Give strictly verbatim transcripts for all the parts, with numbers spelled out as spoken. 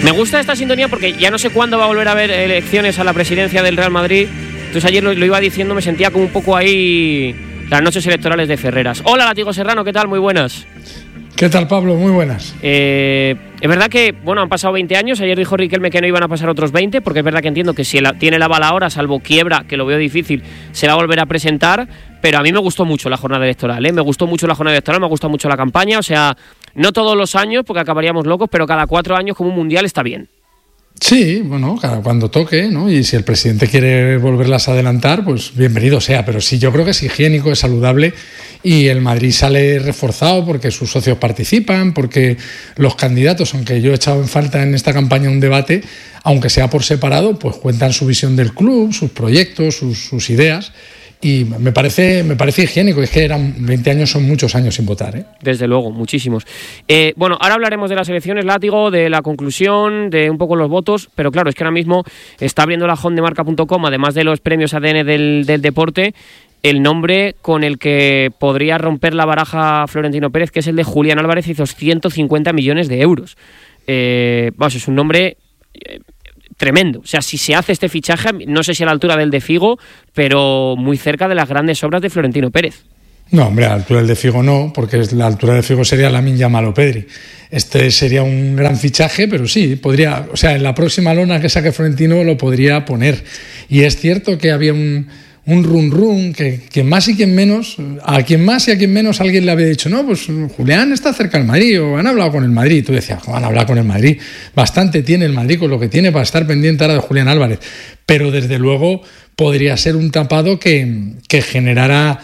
Me gusta esta sintonía porque ya no sé cuándo va a volver a haber elecciones a la presidencia del Real Madrid. Entonces ayer lo, lo iba diciendo, me sentía como un poco ahí las noches electorales de Ferreras. Hola, Látigo Serrano, ¿qué tal? Muy buenas. ¿Qué tal, Pablo? Muy buenas. Eh, es verdad que, bueno, han pasado veinte años. Ayer dijo Riquelme que no iban a pasar otros veinte, porque es verdad que entiendo que si él tiene la bala ahora, salvo quiebra, que lo veo difícil, se va a volver a presentar. Pero a mí me gustó mucho la jornada electoral, ¿eh? Me gustó mucho la jornada electoral, me gustó mucho la campaña. O sea, no todos los años, porque acabaríamos locos, pero cada cuatro años como un mundial está bien. Sí, bueno, cada cuando toque, ¿no? Y si el presidente quiere volverlas a adelantar, pues bienvenido sea. Pero sí, yo creo que es higiénico, es saludable y el Madrid sale reforzado porque sus socios participan, porque los candidatos, aunque yo he echado en falta en esta campaña un debate, aunque sea por separado, pues cuentan su visión del club, sus proyectos, sus, sus ideas. Y me parece, me parece higiénico, es que eran veinte años, son muchos años sin votar, ¿eh? Desde luego, muchísimos. Eh, bueno, ahora hablaremos de las elecciones, Látigo, de la conclusión, de un poco los votos, pero claro, es que ahora mismo está abriendo la hondemarca punto com, además de los premios A D N del, del deporte, el nombre con el que podría romper la baraja Florentino Pérez, que es el de Julián Álvarez y ciento cincuenta millones de euros. Eh, vamos, es un nombre... Eh, tremendo, o sea, si se hace este fichaje, no sé si a la altura del de Figo, pero muy cerca de las grandes obras de Florentino Pérez. No, hombre, a la altura del de Figo no, porque la altura de Figo sería Lamine Yamal o Pedri. Este sería un gran fichaje, pero sí, podría, o sea, en la próxima lona que saque Florentino lo podría poner. Y es cierto que había un, un run run, que quien más y quien menos, a quien más y a quien menos alguien le había dicho, no, pues Julián está cerca del Madrid, o han hablado con el Madrid. Tú decías, van a hablar con el Madrid. Bastante tiene el Madrid con lo que tiene para estar pendiente ahora de Julián Álvarez. Pero desde luego podría ser un tapado que, que generara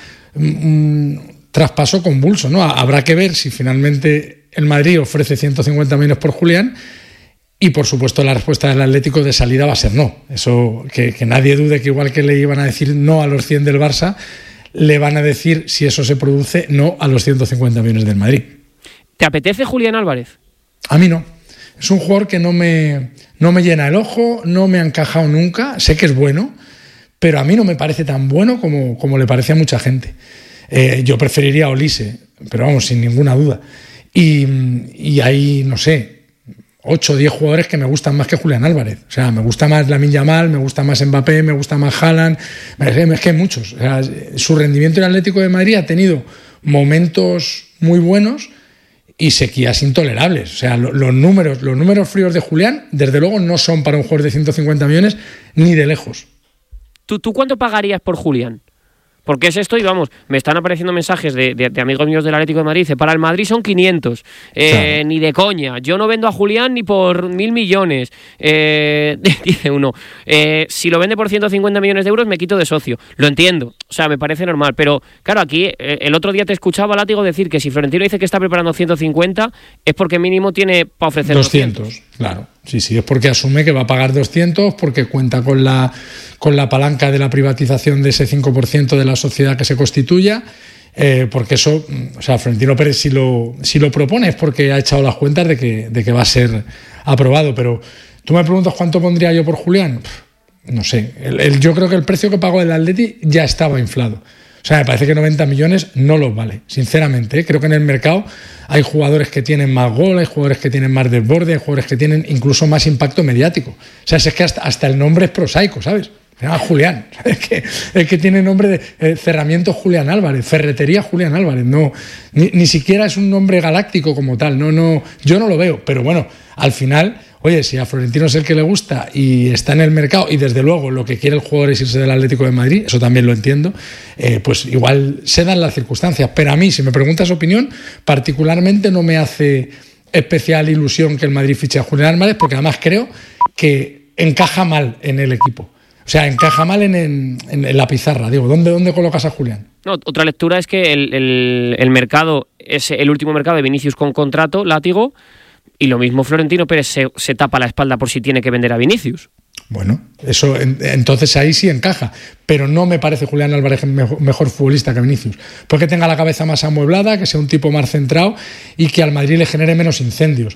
un traspaso convulso, ¿no? Habrá que ver si finalmente el Madrid ofrece ciento cincuenta millones por Julián. Y, por supuesto, la respuesta del Atlético de salida va a ser no. Eso, que, que nadie dude que igual que le iban a decir no a los cien del Barça, le van a decir, si eso se produce, no a los ciento cincuenta millones del Madrid. ¿Te apetece Julián Álvarez? A mí no. Es un jugador que no me, no me llena el ojo, no me ha encajado nunca. Sé que es bueno, pero a mí no me parece tan bueno como, como le parece a mucha gente. Eh, yo preferiría a Olise, pero vamos, sin ninguna duda. Y, y ahí, no sé... ocho o diez jugadores que me gustan más que Julián Álvarez. O sea, me gusta más Lamine Yamal, me gusta más Mbappé, me gusta más Haaland, es que hay muchos. O sea, su rendimiento en el Atlético de Madrid ha tenido momentos muy buenos y sequías intolerables. O sea, lo, los números, los números fríos de Julián, desde luego, no son para un jugador de ciento cincuenta millones ni de lejos. ¿Tú, tú cuánto pagarías por Julián? Porque es esto y vamos, me están apareciendo mensajes de, de, de amigos míos del Atlético de Madrid. Dice, para el Madrid son quinientos, eh, claro. Ni de coña. Yo no vendo a Julián ni por mil millones. Eh, dice uno, eh, si lo vende por ciento cincuenta millones de euros me quito de socio. Lo entiendo, o sea, me parece normal. Pero claro, aquí eh, el otro día te escuchaba, Látigo, decir que si Florentino dice que está preparando ciento cincuenta es porque mínimo tiene para ofrecer doscientos. doscientos. Claro, sí, sí, es porque asume que va a pagar doscientos, porque cuenta con la, con la palanca de la privatización de ese cinco por ciento de la sociedad que se constituya, eh, porque eso, o sea, Florentino Pérez si lo, si lo propone es porque ha echado las cuentas de que, de que va a ser aprobado. Pero tú me preguntas cuánto pondría yo por Julián, no sé, el, el, yo creo que el precio que pagó el Atleti ya estaba inflado. O sea, me parece que noventa millones no los vale, sinceramente, ¿eh? Creo que en el mercado hay jugadores que tienen más gol, hay jugadores que tienen más desborde, hay jugadores que tienen incluso más impacto mediático. O sea, es que hasta, hasta el nombre es prosaico, ¿sabes? Se llama Julián, es que, es que tiene nombre de eh, cerramiento Julián Álvarez, ferretería Julián Álvarez, no, ni, ni siquiera es un nombre galáctico como tal, no, no, yo no lo veo, pero bueno, al final, oye, si a Florentino es el que le gusta y está en el mercado y desde luego lo que quiere el jugador es irse del Atlético de Madrid, eso también lo entiendo, eh, pues igual se dan las circunstancias, pero a mí, si me preguntas opinión, particularmente no me hace especial ilusión que el Madrid fiche a Julián Álvarez, porque además creo que encaja mal en el equipo. O sea, encaja mal en, en, en la pizarra. Digo, ¿dónde, dónde colocas a Julián? No, otra lectura es que el, el, el mercado es el último mercado de Vinicius con contrato, Látigo, y lo mismo Florentino Pérez se, se tapa la espalda por si tiene que vender a Vinicius. Bueno, eso entonces ahí sí encaja, pero no me parece Julián Álvarez mejor, mejor futbolista que Vinicius, porque tenga la cabeza más amueblada, que sea un tipo más centrado y que al Madrid le genere menos incendios.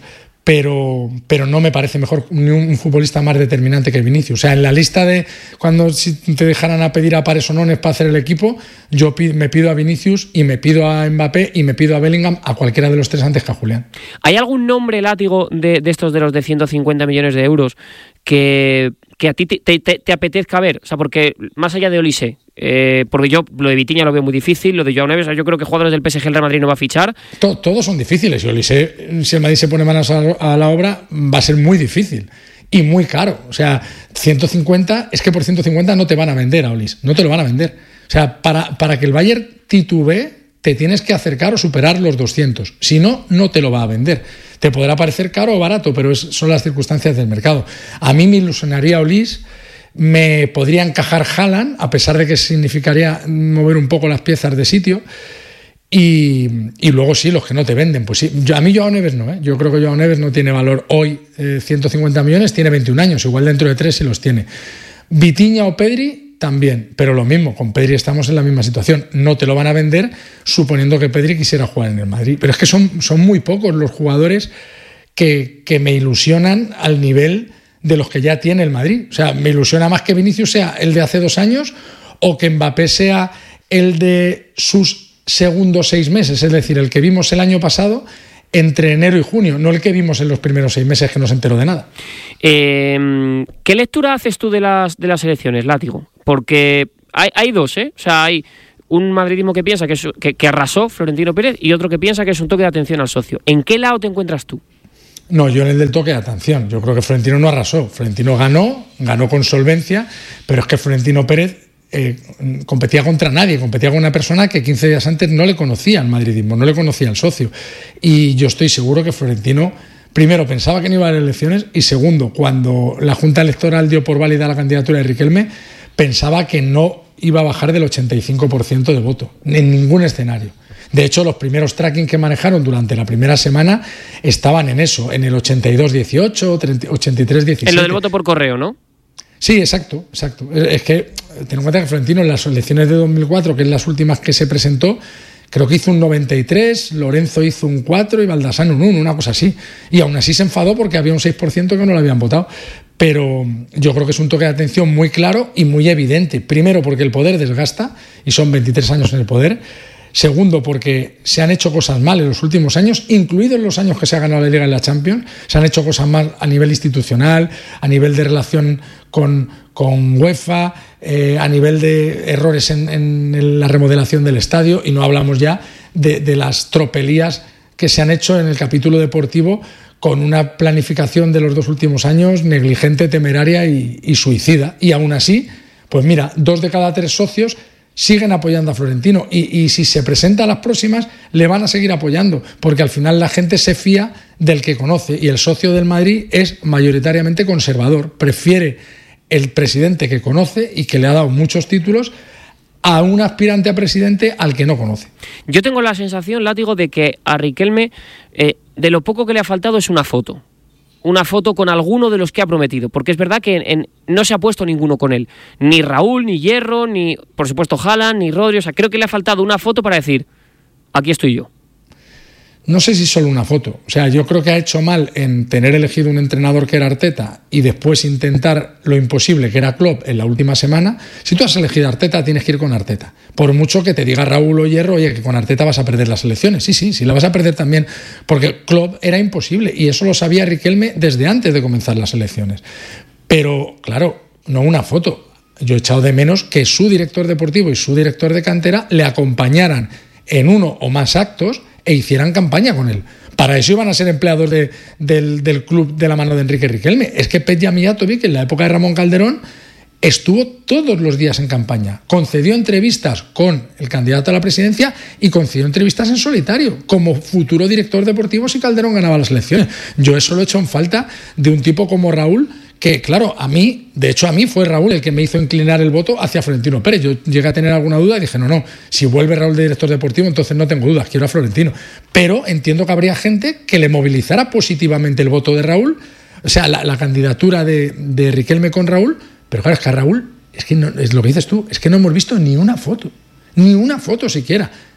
pero, pero no me parece mejor ni un, un futbolista más determinante que Vinicius. O sea, en la lista de cuando si te dejaran a pedir a pares o nones para hacer el equipo, yo pi- me pido a Vinicius y me pido a Mbappé y me pido a Bellingham, a cualquiera de los tres antes que a Julián. ¿Hay algún nombre, Látigo, de, de estos de los de ciento cincuenta millones de euros que, que a ti te, te, te apetezca ver? O sea, porque más allá de Olise, eh, porque yo lo de Vitinha lo veo muy difícil, lo de Joao Neves, yo creo que jugadores del P S G el Real Madrid no va a fichar. To- todos son difíciles. Y Olise, si el Madrid se pone manos a, a la obra, va a ser muy difícil y muy caro. O sea, ciento cincuenta, es que por ciento cincuenta no te van a vender a Olise, no te lo van a vender. O sea, para, para que el Bayern titubee, te tienes que acercar o superar los doscientos. Si no, no te lo va a vender. Te podrá parecer caro o barato, pero es, son las circunstancias del mercado. A mí me ilusionaría Olise, me podría encajar Haaland, a pesar de que significaría mover un poco las piezas de sitio. Y, y luego sí, los que no te venden. Pues sí, yo, a mí Joao Neves no, ¿eh? Yo creo que Joao Neves no tiene valor hoy, eh, ciento cincuenta millones, tiene veintiún años, igual dentro de tres sí los tiene. Vitinha o Pedri también, pero lo mismo, con Pedri estamos en la misma situación. No te lo van a vender suponiendo que Pedri quisiera jugar en el Madrid. Pero es que son, son muy pocos los jugadores que, que me ilusionan al nivel de los que ya tiene el Madrid. O sea, me ilusiona más que Vinicius sea el de hace dos años o que Mbappé sea el de sus segundos seis meses, es decir, el que vimos el año pasado entre enero y junio, no el que vimos en los primeros seis meses que no se enteró de nada. Eh, ¿Qué lectura haces tú de las, de las elecciones, Látigo? Porque hay, hay dos, ¿eh? O sea, hay un madridismo que piensa que, es, que, que arrasó Florentino Pérez y otro que piensa que es un toque de atención al socio. ¿En qué lado te encuentras tú? No, yo en el del toque de atención. Yo creo que Florentino no arrasó. Florentino ganó, ganó con solvencia, pero es que Florentino Pérez eh, competía contra nadie, competía con una persona que quince días antes no le conocía al madridismo, no le conocía al socio. Y yo estoy seguro que Florentino, primero, pensaba que no iba a haber elecciones y segundo, cuando la Junta Electoral dio por válida la candidatura de Riquelme, pensaba que no iba a bajar del ochenta y cinco por ciento de voto, en ningún escenario. De hecho, los primeros tracking que manejaron durante la primera semana estaban en eso, en el ochenta y dos dieciocho, ochenta y tres diecisiete. En lo del voto por correo, ¿no? Sí, exacto, exacto. Es que, ten en cuenta que Florentino en las elecciones de dos mil cuatro, que es las últimas que se presentó, creo que hizo un noventa y tres, Lorenzo hizo un cuatro y Baldassano un uno, una cosa así. Y aún así se enfadó porque había un seis por ciento que no lo habían votado. Pero yo creo que es un toque de atención muy claro y muy evidente. Primero, porque el poder desgasta, y son veintitrés años en el poder. Segundo, porque se han hecho cosas mal en los últimos años, incluidos los años que se ha ganado la Liga y la Champions. Se han hecho cosas mal a nivel institucional, a nivel de relación con, con UEFA, eh, a nivel de errores en, en la remodelación del estadio, y no hablamos ya de, de las tropelías que se han hecho en el capítulo deportivo con una planificación de los dos últimos años negligente, temeraria y, y suicida. Y aún así, pues mira, dos de cada tres socios siguen apoyando a Florentino y, y si se presenta a las próximas le van a seguir apoyando, porque al final la gente se fía del que conoce y el socio del Madrid es mayoritariamente conservador, prefiere el presidente que conoce y que le ha dado muchos títulos a un aspirante a presidente al que no conoce. Yo tengo la sensación, Látigo, de que a Riquelme eh, de lo poco que le ha faltado es una foto. Una foto con alguno de los que ha prometido, porque es verdad que en, en, no se ha puesto ninguno con él, ni Raúl, ni Hierro, ni por supuesto Haaland, ni Rodri. O sea, creo que le ha faltado una foto para decir, aquí estoy yo. No sé si solo una foto, o sea, yo creo que ha hecho mal en tener elegido un entrenador que era Arteta y después intentar lo imposible que era Klopp en la última semana. Si tú has elegido a Arteta, tienes que ir con Arteta, por mucho que te diga Raúl o Hierro, oye, que con Arteta vas a perder las elecciones. Sí, sí, sí la vas a perder también, porque Klopp era imposible y eso lo sabía Riquelme desde antes de comenzar las elecciones. Pero, claro, no una foto. Yo he echado de menos que su director deportivo y su director de cantera le acompañaran en uno o más actos e hicieran campaña con él. Para eso iban a ser empleados de, del, del club de la mano de Enrique Riquelme. Es que Petja Mijatovic, en la época de Ramón Calderón, estuvo todos los días en campaña. Concedió entrevistas con el candidato a la presidencia y concedió entrevistas en solitario, como futuro director deportivo si Calderón ganaba las elecciones. Yo eso lo he hecho en falta de un tipo como Raúl, que claro, a mí, de hecho a mí fue Raúl el que me hizo inclinar el voto hacia Florentino Pérez. Yo llegué a tener alguna duda y dije, no, no, si vuelve Raúl de director deportivo, entonces no tengo dudas, quiero a Florentino. Pero entiendo que habría gente que le movilizara positivamente el voto de Raúl, o sea, la, la candidatura de, de Riquelme con Raúl, pero claro, es que a Raúl, es que no, es lo que dices tú, es que no hemos visto ni una foto, ni una foto siquiera.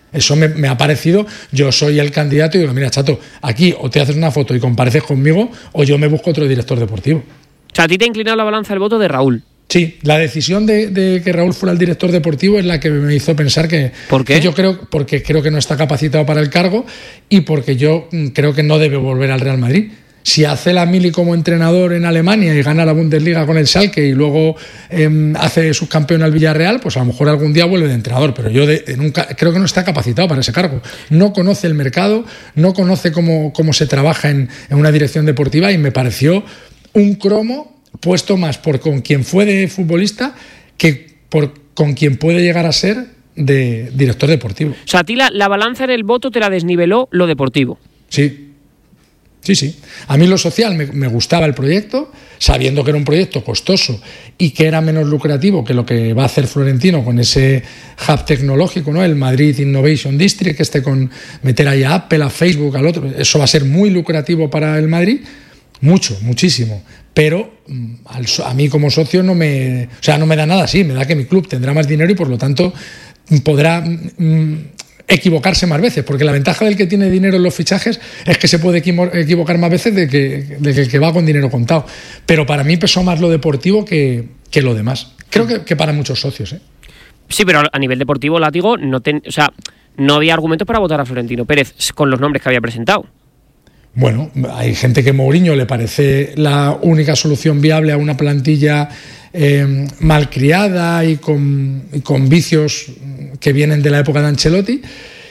Eso me, me ha parecido, yo soy el candidato y digo, mira, chato, aquí o te haces una foto y compareces conmigo o yo me busco otro director deportivo. O sea, a ti te ha inclinado la balanza el voto de Raúl. Sí, la decisión de, de que Raúl fuera el director deportivo es la que me hizo pensar que... ¿Por qué? Que yo creo, porque creo que no está capacitado para el cargo y porque yo creo que no debe volver al Real Madrid. Si hace la mili como entrenador en Alemania y gana la Bundesliga con el Schalke y luego eh, hace subcampeón al Villarreal, pues a lo mejor algún día vuelve de entrenador, pero yo de, de nunca, creo que no está capacitado para ese cargo. No conoce el mercado, no conoce cómo, cómo se trabaja en, en una dirección deportiva y me pareció un cromo puesto más por con quien fue de futbolista que por con quien puede llegar a ser de director deportivo. O sea, a ti la, la balanza en el voto te la desniveló lo deportivo. Sí. Sí, sí. A mí lo social me, me gustaba el proyecto, sabiendo que era un proyecto costoso y que era menos lucrativo que lo que va a hacer Florentino con ese hub tecnológico, ¿no? El Madrid Innovation District, que esté con meter ahí a Apple, a Facebook, al otro. Eso va a ser muy lucrativo para el Madrid, mucho, muchísimo. Pero al, a mí como socio no me, o sea, no me da nada así, me da que mi club tendrá más dinero y por lo tanto podrá... Mm, equivocarse más veces, porque la ventaja del que tiene dinero en los fichajes es que se puede equivocar más veces de que, de que el que va con dinero contado. Pero para mí pesó más lo deportivo que, que lo demás. Creo que, que para muchos socios, ¿eh? Sí, pero a nivel deportivo, Látigo, no, ten, o sea, no había argumentos para votar a Florentino Pérez con los nombres que había presentado. Bueno, hay gente que Mourinho le parece la única solución viable a una plantilla eh, malcriada y con, y con vicios que vienen de la época de Ancelotti.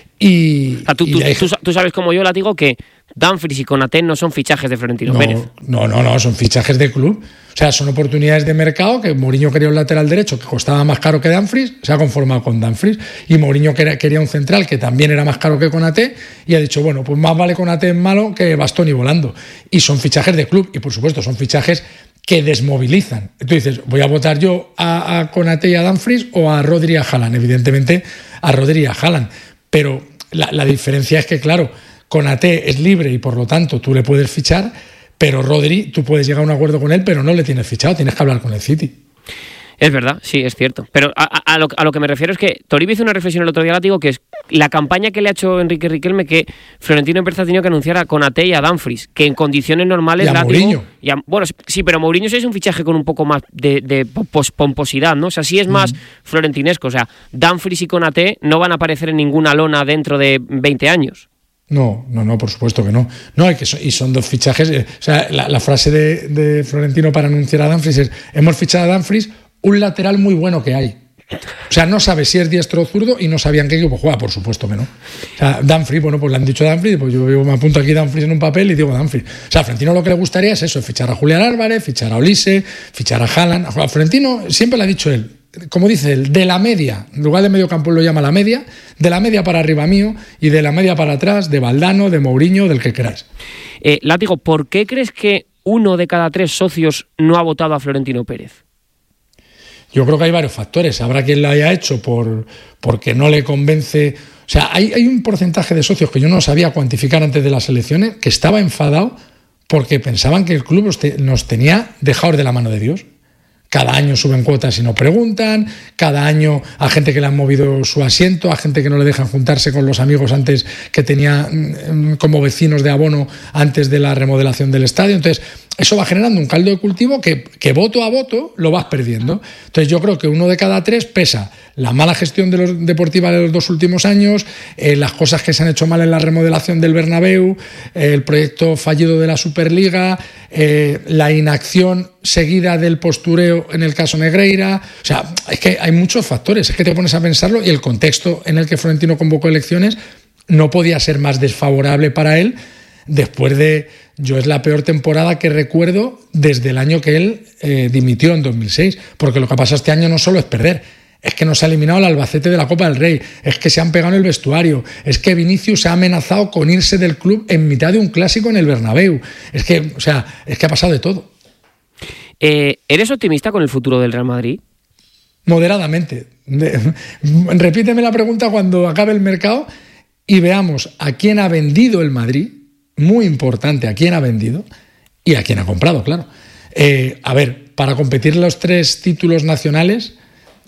Y, o sea, tú, y tú, hay... tú, tú sabes como yo, Látigo, que Dumfries y Konaté no son fichajes de Florentino no, Pérez. No, no, no, son fichajes de club. O sea, son oportunidades de mercado que Mourinho quería un lateral derecho que costaba más caro que Dumfries, se ha conformado con Dumfries. Y Mourinho quería un central que también era más caro que Konaté y ha dicho, bueno, pues más vale Konaté en malo que Bastoni volando. Y son fichajes de club y, por supuesto, son fichajes que desmovilizan. Tú dices, voy a votar yo a, a Konaté y a Dumfries o a Rodri y a Haaland. Evidentemente, a Rodri y a Haaland. Pero la, la diferencia es que, claro, Konaté es libre y, por lo tanto, tú le puedes fichar, pero Rodri, tú puedes llegar a un acuerdo con él, pero no le tienes fichado, tienes que hablar con el City. Es verdad, sí, es cierto. Pero a, a, a, lo, a lo que me refiero es que Toribio hizo una reflexión el otro día, Látigo, que es la campaña que le ha hecho Enrique Riquelme, que Florentino Pérez ha tenido que anunciar a Konaté y a Dumfries, que en condiciones normales... Y a Látigo, Mourinho. Y a, bueno, sí, pero Mourinho sí es un fichaje con un poco más de, de pomposidad, ¿no? O sea, sí es más mm. florentinesco. O sea, Dumfries y Konaté no van a aparecer en ninguna lona dentro de veinte años. No, no, no, por supuesto que no. No, y, que son, y son dos fichajes. Eh, o sea, la, la frase de, de Florentino para anunciar a Dumfries es: hemos fichado a Dumfries, un lateral muy bueno que hay. O sea, no sabe si es diestro o zurdo y no sabían qué equipo juega, por supuesto que no. O sea, Dumfries, bueno, pues le han dicho Dumfries, pues yo, yo me apunto aquí Dumfries en un papel y digo Dumfries. O sea, a Florentino lo que le gustaría es eso, fichar a Julián Álvarez, fichar a Olise, fichar a Haaland. A Florentino siempre le ha dicho él, como dice él, de la media, en lugar de medio campo lo llama la media, de la media para arriba mío y de la media para atrás, de Valdano, de Mourinho, del que queráis. Eh, Látigo, ¿por qué crees que uno de cada tres socios no ha votado a Florentino Pérez? Yo creo que hay varios factores. Habrá quien lo haya hecho por, porque no le convence. O sea, hay, hay un porcentaje de socios que yo no sabía cuantificar antes de las elecciones que estaba enfadado porque pensaban que el club nos tenía dejados de la mano de Dios. Cada año suben cuotas y no preguntan, cada año a gente que le han movido su asiento, a gente que no le dejan juntarse con los amigos antes que tenía como vecinos de abono antes de la remodelación del estadio. Entonces, eso va generando un caldo de cultivo que, que voto a voto lo vas perdiendo. Entonces, yo creo que uno de cada tres pesa la mala gestión de los, deportiva de los dos últimos años, eh, las cosas que se han hecho mal en la remodelación del Bernabéu, eh, el proyecto fallido de la Superliga, eh, la inacción seguida del postureo en el caso Negreira. O sea, es que hay muchos factores, es que te pones a pensarlo y el contexto en el que Florentino convocó elecciones no podía ser más desfavorable para él después de... Yo es la peor temporada que recuerdo desde el año que él eh, dimitió en dos mil seis, porque lo que ha pasado este año no solo es perder, es que nos ha eliminado el Albacete de la Copa del Rey, es que se han pegado en el vestuario, es que Vinicius se ha amenazado con irse del club en mitad de un clásico en el Bernabéu. Es que, o sea, es que ha pasado de todo. Eh, ¿Eres optimista con el futuro del Real Madrid? Moderadamente. Repíteme la pregunta cuando acabe el mercado y veamos a quién ha vendido el Madrid. Muy importante a quién ha vendido y a quién ha comprado, claro. Eh, a ver, para competir los tres títulos nacionales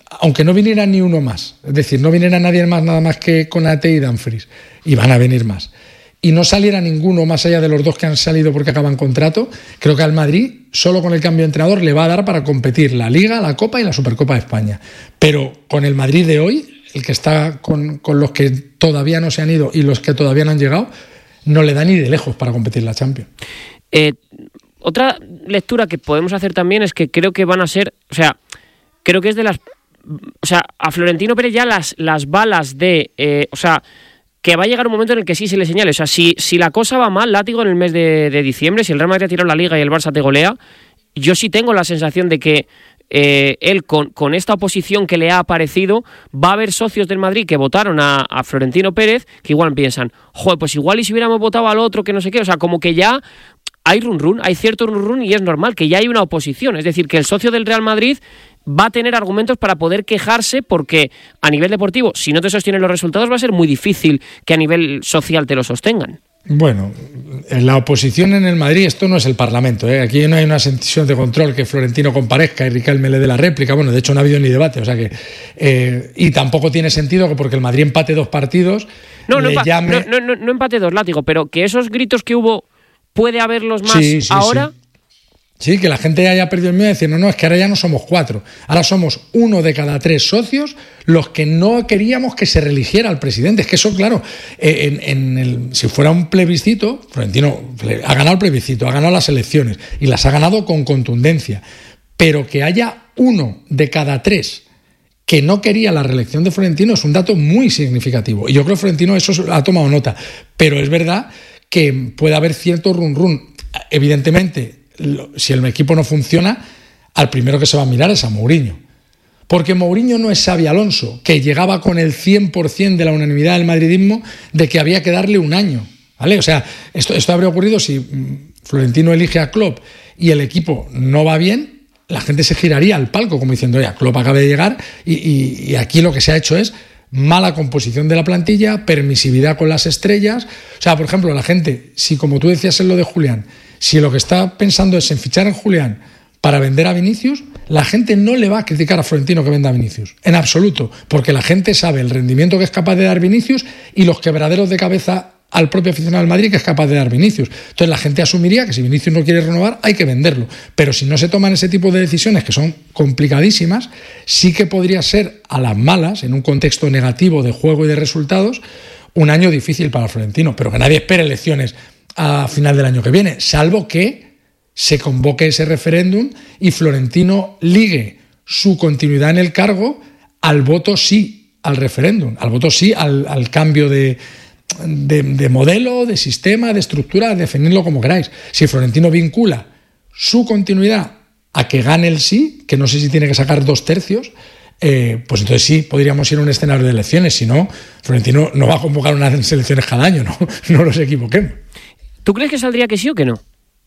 aunque no viniera ni uno más, es decir, no viniera nadie más nada más que Konaté y Dumfries, y van a venir más, y no saliera ninguno más allá de los dos que han salido porque acaban contrato, creo que al Madrid, solo con el cambio de entrenador, le va a dar para competir la Liga, la Copa y la Supercopa de España. Pero con el Madrid de hoy, el que está con, con los que todavía no se han ido y los que todavía no han llegado, no le da ni de lejos para competir la Champions. Eh, otra lectura que podemos hacer también es que creo que van a ser, o sea, creo que es de las, o sea, a Florentino Pérez ya las, las balas de, eh, o sea, que va a llegar un momento en el que sí se le señale. O sea, si, si la cosa va mal, látigo en el mes de, de diciembre, si el Real Madrid ha tirado la Liga y el Barça te golea, yo sí tengo la sensación de que eh, él, con, con esta oposición que le ha aparecido, va a haber socios del Madrid que votaron a, a Florentino Pérez, que igual piensan, joder, pues igual y si hubiéramos votado al otro que no sé qué. O sea, como que ya hay run run, hay cierto run run y es normal que ya hay una oposición. Es decir, que el socio del Real Madrid va a tener argumentos para poder quejarse, porque a nivel deportivo, si no te sostienen los resultados, va a ser muy difícil que a nivel social te lo sostengan. Bueno, la oposición en el Madrid, esto no es el Parlamento, ¿eh? Aquí no hay una sesión de control que Florentino comparezca y Riquelme le dé la réplica. Bueno, de hecho no ha habido ni debate, o sea que eh, y tampoco tiene sentido que porque el Madrid empate dos partidos no, no, le empa- llame... no, no, no, no empate dos, látigo, pero que esos gritos que hubo puede haberlos más sí, sí, ahora. Sí. Sí, que la gente haya perdido el miedo y decir, no, no, es que ahora ya no somos cuatro. Ahora somos uno de cada tres socios los que no queríamos que se reeligiera al presidente. Es que eso, claro, en, en el, si fuera un plebiscito, Florentino ha ganado el plebiscito, ha ganado las elecciones y las ha ganado con contundencia. Pero que haya uno de cada tres que no quería la reelección de Florentino es un dato muy significativo. Y yo creo que Florentino eso ha tomado nota. Pero es verdad que puede haber cierto run run. Evidentemente, si el equipo no funciona, al primero que se va a mirar es a Mourinho. Porque Mourinho no es Xabi Alonso, que llegaba con el cien por ciento de la unanimidad del madridismo de que había que darle un año, ¿vale? O sea, esto, esto habría ocurrido si Florentino elige a Klopp y el equipo no va bien, la gente se giraría al palco como diciendo, oye, Klopp acaba de llegar y, y, y aquí lo que se ha hecho es mala composición de la plantilla, permisividad con las estrellas. O sea, por ejemplo, la gente, si como tú decías en lo de Julián, si lo que está pensando es en fichar en Julián para vender a Vinicius, la gente no le va a criticar a Florentino que venda a Vinicius, en absoluto, porque la gente sabe el rendimiento que es capaz de dar Vinicius y los quebraderos de cabeza al propio aficionado del Madrid que es capaz de dar Vinicius. Entonces la gente asumiría que si Vinicius no quiere renovar hay que venderlo, pero si no se toman ese tipo de decisiones que son complicadísimas, sí que podría ser a las malas, en un contexto negativo de juego y de resultados, un año difícil para Florentino, pero que nadie espere elecciones a final del año que viene, salvo que se convoque ese referéndum y Florentino ligue su continuidad en el cargo al voto sí al referéndum, al voto sí al, al cambio de, de, de modelo, de sistema, de estructura, definidlo como queráis. Si Florentino vincula su continuidad a que gane el sí, que no sé si tiene que sacar dos tercios, eh, pues entonces sí podríamos ir a un escenario de elecciones. Si no, Florentino no va a convocar unas elecciones cada año, no, no nos equivoquemos. ¿Tú crees que saldría que sí o que no?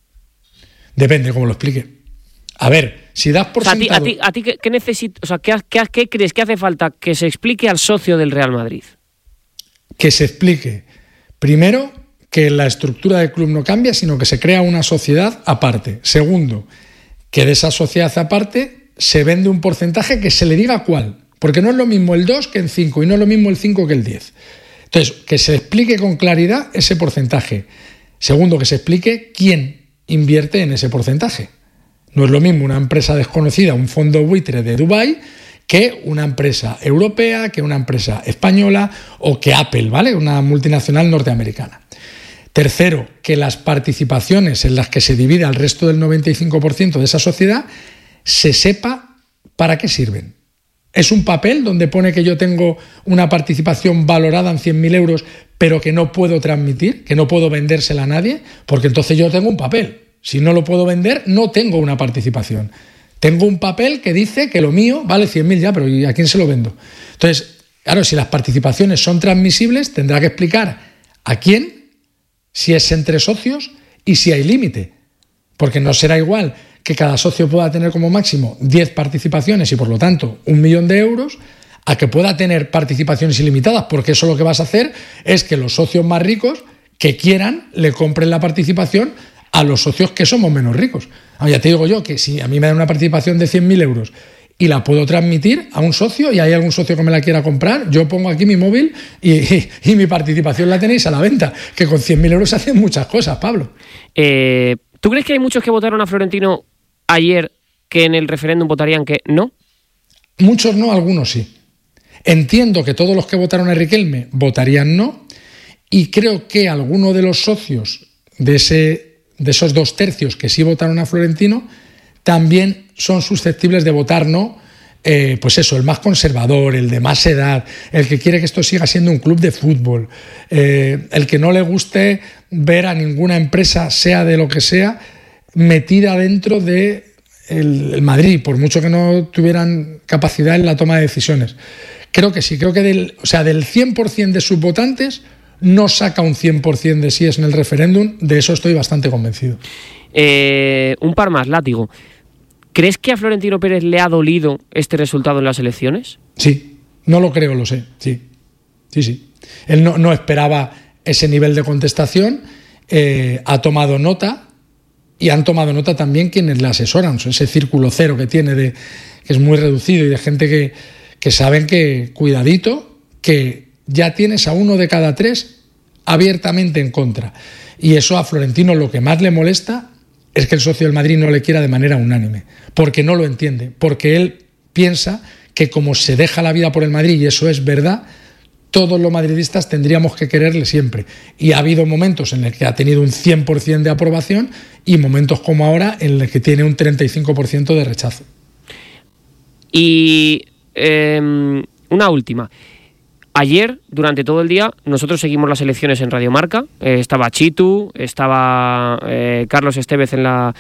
Depende cómo lo explique. A ver, si das por o sea, sentado... ¿A ti, a ti, a ti qué, qué, necesita, o sea, ¿qué, qué, ¿qué crees que hace falta que se explique al socio del Real Madrid? Que se explique, primero, que la estructura del club no cambia, sino que se crea una sociedad aparte. Segundo, que de esa sociedad aparte se vende un porcentaje que se le diga cuál. Porque no es lo mismo el dos que el cinco y no es lo mismo el cinco que el diez. Entonces, que se explique con claridad ese porcentaje. Segundo, que se explique quién invierte en ese porcentaje. No es lo mismo una empresa desconocida, un fondo buitre de Dubái, que una empresa europea, que una empresa española o que Apple, ¿vale? Una multinacional norteamericana. Tercero, que las participaciones en las que se divide al resto del noventa y cinco por ciento de esa sociedad se sepa para qué sirven. Es un papel donde pone que yo tengo una participación valorada en cien mil euros, pero que no puedo transmitir, que no puedo vendérsela a nadie, porque entonces yo tengo un papel. Si no lo puedo vender, no tengo una participación. Tengo un papel que dice que lo mío vale cien mil ya, pero ¿y a quién se lo vendo? Entonces, claro, si las participaciones son transmisibles, tendrá que explicar a quién, si es entre socios y si hay límite. Porque no será igual que cada socio pueda tener como máximo diez participaciones y por lo tanto un millón de euros, a que pueda tener participaciones ilimitadas, porque eso lo que vas a hacer es que los socios más ricos que quieran le compren la participación a los socios que somos menos ricos. Ya te digo yo que si a mí me dan una participación de cien mil euros y la puedo transmitir a un socio, y hay algún socio que me la quiera comprar, yo pongo aquí mi móvil y, y, y mi participación la tenéis a la venta, que con cien mil euros se hacen muchas cosas, Pablo. Eh, ¿Tú crees que hay muchos que votaron a Florentino ayer que en el referéndum votarían que no? Muchos no, algunos sí. Entiendo que todos los que votaron a Riquelme votarían no, y creo que alguno de los socios de, ese, de esos dos tercios que sí votaron a Florentino también son susceptibles de votar no, eh, pues eso, el más conservador, el de más edad, el que quiere que esto siga siendo un club de fútbol, eh, el que no le guste ver a ninguna empresa, sea de lo que sea, metida dentro de el, el Madrid, por mucho que no tuvieran capacidad en la toma de decisiones. Creo que sí, creo que del, o sea, del cien por ciento de sus votantes no saca un cien por ciento de síes en el referéndum, de eso estoy bastante convencido. Eh, un par más, Látigo. ¿Crees que a Florentino Pérez le ha dolido este resultado en las elecciones? Sí, no lo creo, lo sé, sí. Sí, sí. Él no, no esperaba ese nivel de contestación, eh, ha tomado nota, y han tomado nota también quienes le asesoran, ese círculo cero que tiene, de, que es muy reducido, y de gente que, que saben que, cuidadito, que ya tienes a uno de cada tres abiertamente en contra. Y eso a Florentino lo que más le molesta es que el socio del Madrid no le quiera de manera unánime, porque no lo entiende, porque él piensa que como se deja la vida por el Madrid, y eso es verdad, todos los madridistas tendríamos que quererle siempre. Y ha habido momentos en los que ha tenido un cien por ciento de aprobación y momentos como ahora en los que tiene un treinta y cinco por ciento de rechazo. Y eh, una última. Ayer, durante todo el día, nosotros seguimos las elecciones en Radio Marca. Eh, estaba Chitu, estaba eh, Carlos Estevez en la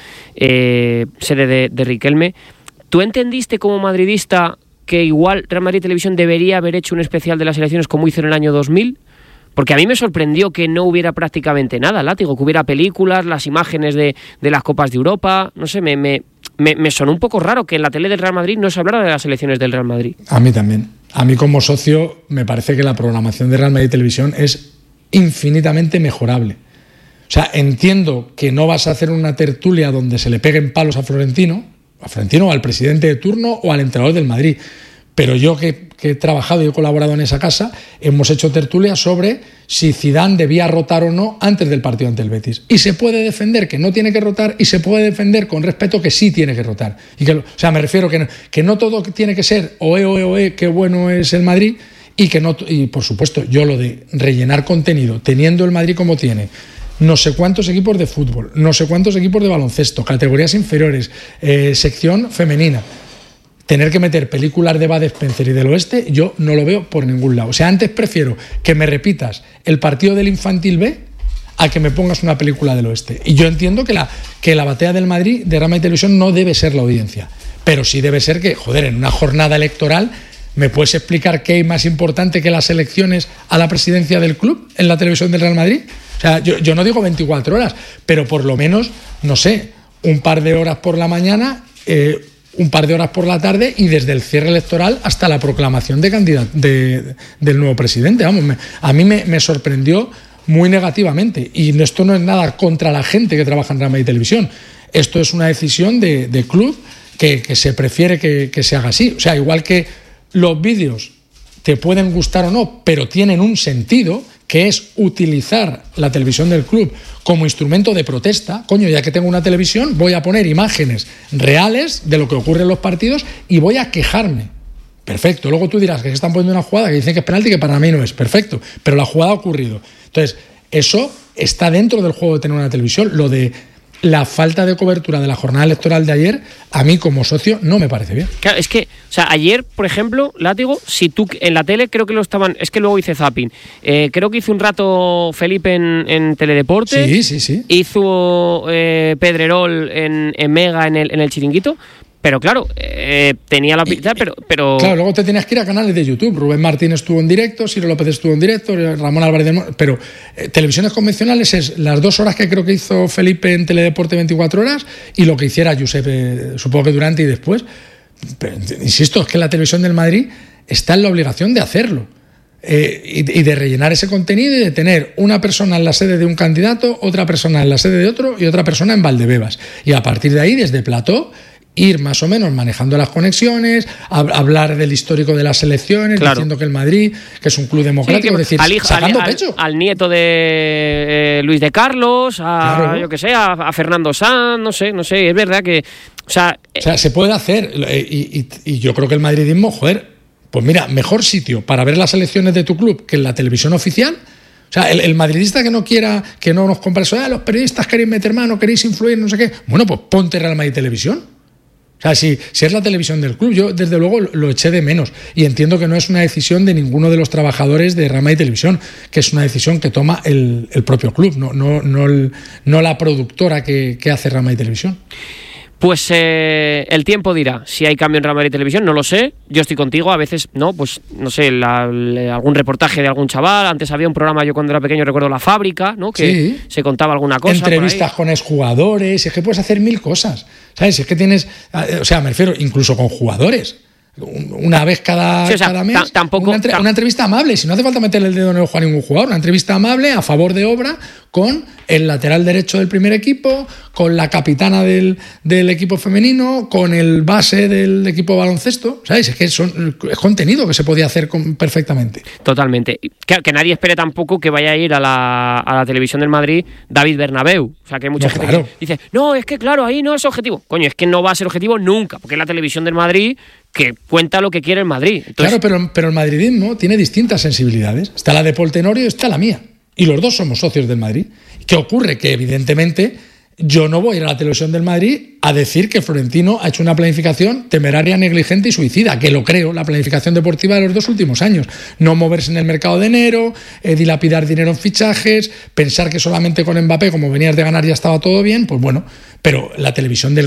eh, sede de, de Riquelme. ¿Tú entendiste como madridista que igual Real Madrid Televisión debería haber hecho un especial de las elecciones como hizo en el año dos mil? Porque a mí me sorprendió que no hubiera prácticamente nada, Látigo, que hubiera películas, las imágenes de, de las Copas de Europa. No sé, me, me, me, me sonó un poco raro que en la tele del Real Madrid no se hablara de las elecciones del Real Madrid. A mí también. A mí como socio me parece que la programación de Real Madrid Televisión es infinitamente mejorable. O sea, entiendo que no vas a hacer una tertulia donde se le peguen palos a Florentino, a Florentino o al presidente de turno o al entrenador del Madrid. Pero yo que, que he trabajado y he colaborado en esa casa, hemos hecho tertulias sobre si Zidane debía rotar o no antes del partido ante el Betis. Y se puede defender que no tiene que rotar, y se puede defender con respeto que sí tiene que rotar. Y que, o sea, me refiero que no, que no todo tiene que ser oe, oe, oe, qué bueno es el Madrid, y que no, y por supuesto, yo lo de rellenar contenido, teniendo el Madrid como tiene, no sé cuántos equipos de fútbol, no sé cuántos equipos de baloncesto, categorías inferiores, eh, sección femenina, tener que meter películas de Bud Spencer y del Oeste, yo no lo veo por ningún lado. O sea, antes prefiero que me repitas el partido del Infantil B a que me pongas una película del Oeste. Y yo entiendo que la, que la batea del Madrid, de Real Madrid Televisión, no debe ser la audiencia. Pero sí debe ser que, joder, en una jornada electoral, ¿me puedes explicar qué hay más importante que las elecciones a la presidencia del club en la televisión del Real Madrid? O sea, yo, yo no digo veinticuatro horas, pero por lo menos, no sé, un par de horas por la mañana, eh, un par de horas por la tarde, y desde el cierre electoral hasta la proclamación de candidato de, del nuevo presidente. Vamos, me, a mí me, me sorprendió muy negativamente, y esto no es nada contra la gente que trabaja en Real Madrid Televisión. Esto es una decisión de, de club que, que se prefiere que, que se haga así. O sea, igual que los vídeos te pueden gustar o no, pero tienen un sentido, que es utilizar la televisión del club como instrumento de protesta. Coño, ya que tengo una televisión, voy a poner imágenes reales de lo que ocurre en los partidos y voy a quejarme. Perfecto. Luego tú dirás que están poniendo una jugada que dicen que es penalti, que para mí no es. Perfecto. Pero la jugada ha ocurrido. Entonces, eso está dentro del juego de tener una televisión. Lo de la falta de cobertura de la jornada electoral de ayer, a mí como socio no me parece bien. Claro, es que, o sea, ayer, por ejemplo, Látigo, si tú en la tele creo que lo estaban, es que luego hice zapping, eh, creo que hizo un rato Felipe en, en Teledeporte, sí, sí, sí. hizo eh, Pedrerol en, en Mega en el, en el Chiringuito. Pero claro, eh, tenía la pinta, pero, pero... Claro, luego te tenías que ir a canales de YouTube. Rubén Martín estuvo en directo, Ciro López estuvo en directo, Ramón Álvarez de Mo... Pero eh, televisiones convencionales es las dos horas que creo que hizo Felipe en Teledeporte veinticuatro horas y lo que hiciera Josep, eh, supongo que durante y después. Pero, insisto, es que la televisión del Madrid está en la obligación de hacerlo. Eh, y, y de rellenar ese contenido y de tener una persona en la sede de un candidato, otra persona en la sede de otro y otra persona en Valdebebas. Y a partir de ahí, desde plató, ir más o menos manejando las conexiones, hab- hablar del histórico de las selecciones, claro. diciendo que el Madrid, que es un club democrático, Sí, es decir, al, hijo, sacando al, pecho. al, al nieto de eh, Luis de Carlos, a Claro. yo que sé, a, a Fernando Sanz, no sé, no sé, es verdad que, o sea, O sea, se puede hacer, eh, y, y, y yo creo que el madridismo, joder, pues mira, mejor sitio para ver las selecciones de tu club que en la televisión oficial. O sea, el, el madridista que no quiera, que no nos compre eso, ah, los periodistas queréis meter mano, queréis influir, no sé qué. Bueno, pues ponte Real Madrid Televisión. O sea, si, si es la televisión del club, yo desde luego lo, lo eché de menos. Y entiendo que no es una decisión de ninguno de los trabajadores de Real Madrid Televisión, que es una decisión que toma el, el propio club, no, no, no, el, no la productora que, que hace Real Madrid Televisión. Pues eh, el tiempo dirá si hay cambio en Real Madrid Televisión, no lo sé. Yo estoy contigo, a veces, no, pues no sé, la, la, algún reportaje de algún chaval. Antes había un programa, yo cuando era pequeño recuerdo La Fábrica, ¿no? Que sí. se contaba alguna cosa. Entrevistas con exjugadores, es que puedes hacer mil cosas, ¿sabes? Es que tienes, o sea, me refiero incluso con jugadores. Una vez cada, sí, o sea, cada mes, tampoco, una, entre, una entrevista amable, si no hace falta meterle el dedo en el ojo a ningún jugador, una entrevista amable a favor de obra con el lateral derecho del primer equipo, con la capitana del, del equipo femenino, con el base del equipo de baloncesto, ¿sabes? Es que son, es contenido que se podía hacer con, perfectamente. Totalmente. Que, que nadie espere tampoco que vaya a ir a la, a la televisión del Madrid David Bernabéu. O sea, que hay mucha no, gente claro. que dice, no, es que claro, ahí no es objetivo. Coño, es que no va a ser objetivo nunca, porque es la televisión del Madrid que cuenta lo que quiere el Madrid. Entonces, claro, pero, pero el madridismo tiene distintas sensibilidades. Está la de Pol Tenorio y está la mía. Y los dos somos socios del Madrid. ¿Qué ocurre? Que evidentemente yo no voy a ir a la televisión del Madrid a decir que Florentino ha hecho una planificación temeraria, negligente y suicida, que lo creo, la planificación deportiva de los dos últimos años. No moverse en el mercado de enero, eh, dilapidar dinero en fichajes, pensar que solamente con Mbappé, como venías de ganar, ya estaba todo bien, pues bueno, pero la televisión del